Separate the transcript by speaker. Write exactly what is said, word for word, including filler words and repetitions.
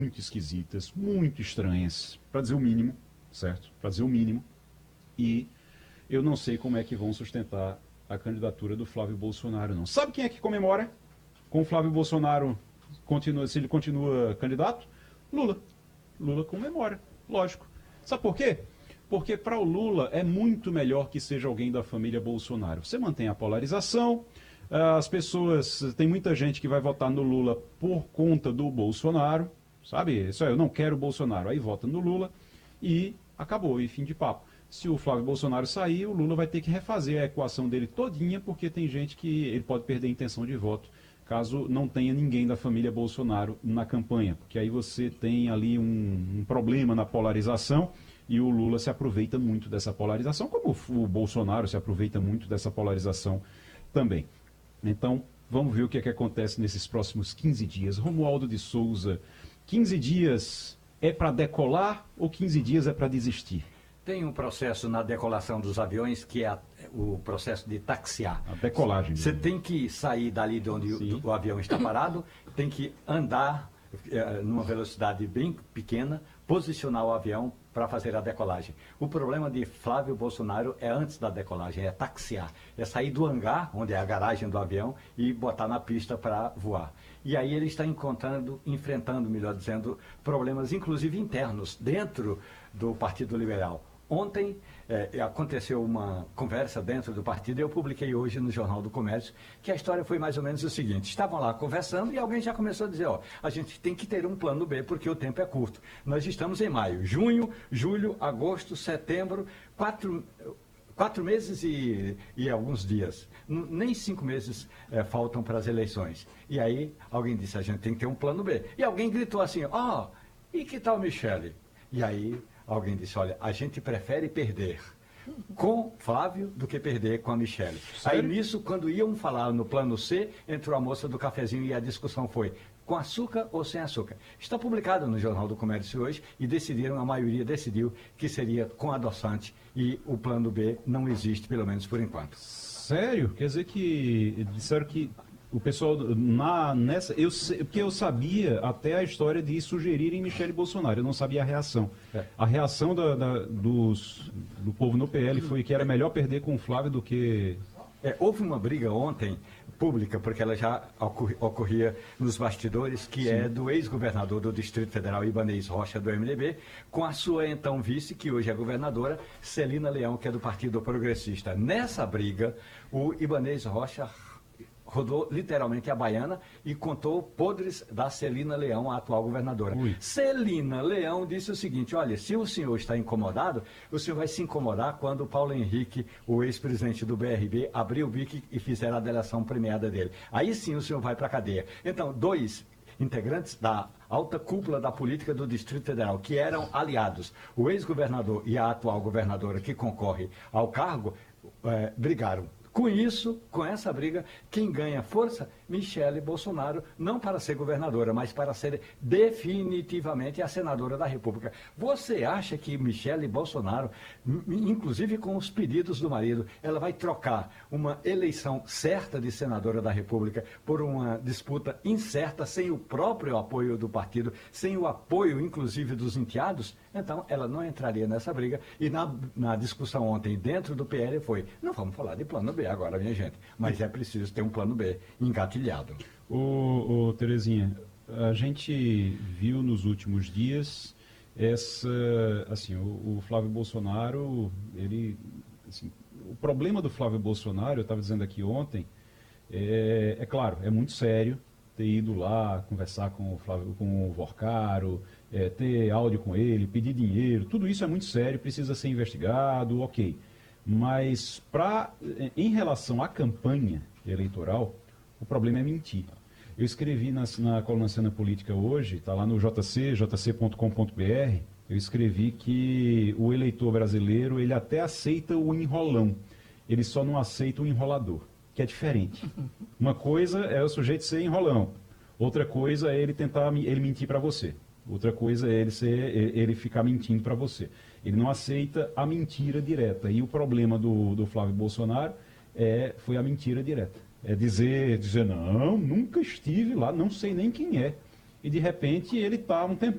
Speaker 1: muito esquisitas, muito estranhas, para dizer o mínimo, certo? Para dizer o mínimo. E eu não sei como é que vão sustentar a candidatura do Flávio Bolsonaro, não. Sabe quem é que comemora com o Flávio Bolsonaro, continua, se ele continua candidato? Lula. Lula comemora, lógico. Sabe por quê? Porque para o Lula é muito melhor que seja alguém da família Bolsonaro. Você mantém a polarização, as pessoas, tem muita gente que vai votar no Lula por conta do Bolsonaro, sabe? Isso aí, eu não quero o Bolsonaro, aí vota no Lula e acabou, e fim de papo. Se o Flávio Bolsonaro sair, o Lula vai ter que refazer a equação dele todinha, porque tem gente que ele pode perder a intenção de voto, caso não tenha ninguém da família Bolsonaro na campanha, porque aí você tem ali um, um problema na polarização e o Lula se aproveita muito dessa polarização, como o Bolsonaro se aproveita muito dessa polarização também. Então, vamos ver o que é que acontece nesses próximos quinze dias. Romualdo de Souza, quinze dias é para decolar ou quinze dias é para desistir?
Speaker 2: Tem um processo na decolação dos aviões que é a, o processo de taxiar.
Speaker 1: A decolagem.
Speaker 2: Você tem que sair dali de onde o, o avião está parado, tem que andar é, numa velocidade bem pequena, posicionar o avião para fazer a decolagem. O problema de Flávio Bolsonaro é antes da decolagem, é taxiar. É sair do hangar, onde é a garagem do avião, e botar na pista para voar. E aí ele está encontrando, enfrentando, melhor dizendo, problemas inclusive internos dentro do Partido Liberal. Ontem é, aconteceu uma conversa dentro do partido e eu publiquei hoje no Jornal do Comércio que a história foi mais ou menos o seguinte: estavam lá conversando e alguém já começou a dizer, ó, a gente tem que ter um plano B porque o tempo é curto. Nós estamos em maio, junho, julho, agosto, setembro, quatro, quatro meses e, e alguns dias. N- nem cinco meses é, faltam para as eleições. E aí alguém disse, a gente tem que ter um plano B. E alguém gritou assim, ó, oh, e que tal Michele? E aí alguém disse, olha, a gente prefere perder com Flávio do que perder com a Michele. Aí nisso, quando iam falar no plano C, entrou a moça do cafezinho e a discussão foi com açúcar ou sem açúcar. Está publicado no Jornal do Comércio hoje e decidiram, a maioria decidiu que seria com adoçante e o plano B não existe, pelo menos por enquanto.
Speaker 1: Sério? Quer dizer que disseram que o pessoal na, nessa. Eu, porque eu sabia até a história de sugerirem Michele Bolsonaro, eu não sabia a reação. É. A reação da, da, dos, do povo no P L foi que era melhor perder com o Flávio do que.
Speaker 2: É, houve uma briga ontem pública, porque ela já ocorria, ocorria nos bastidores, que Sim. é do ex-governador do Distrito Federal, Ibanez Rocha, do M D B, com a sua então vice, que hoje é governadora, Celina Leão, que é do Partido Progressista. Nessa briga, o Ibanez Rocha rodou literalmente a baiana e contou podres da Celina Leão, a atual governadora. Ui. Celina Leão disse o seguinte, olha, se o senhor está incomodado, o senhor vai se incomodar quando o Paulo Henrique, o ex-presidente do B R B, abrir o bico e fizer a delação premiada dele. Aí sim o senhor vai para a cadeia. Então, dois integrantes da alta cúpula da política do Distrito Federal, que eram aliados, o ex-governador e a atual governadora que concorre ao cargo, eh, brigaram. Com isso, com essa briga, quem ganha força? Michele Bolsonaro, não para ser governadora, mas para ser definitivamente a senadora da República. Você acha que Michele Bolsonaro, inclusive com os pedidos do marido, ela vai trocar uma eleição certa de senadora da República por uma disputa incerta, sem o próprio apoio do partido, sem o apoio, inclusive, dos enteados? Então, ela não entraria nessa briga. E na, na discussão ontem dentro do P L foi, não vamos falar de plano B agora, minha gente, mas é preciso ter um plano B engatilhado.
Speaker 1: Ô, ô, Terezinha, a gente viu nos últimos dias essa, assim, o, o Flávio Bolsonaro, ele, assim, o problema do Flávio Bolsonaro, eu estava dizendo aqui ontem, é, é claro, é muito sério ter ido lá conversar com o, Flávio, com o Vorcaro, é, ter áudio com ele, pedir dinheiro, tudo isso é muito sério, precisa ser investigado, ok. Mas pra, em relação à campanha eleitoral, o problema é mentir. Eu escrevi na, na coluna Cena Política hoje, está lá no J C, j c ponto com ponto b r, eu escrevi que o eleitor brasileiro, ele até aceita o enrolão, ele só não aceita o enrolador, que é diferente. Uma coisa é o sujeito ser enrolão, outra coisa é ele tentar ele mentir para você, outra coisa é ele, ser, ele ficar mentindo para você. Ele não aceita a mentira direta, e o problema do, do Flávio Bolsonaro é, foi a mentira direta. É dizer, dizer, não, nunca estive lá, não sei nem quem é. E de repente ele está um tempo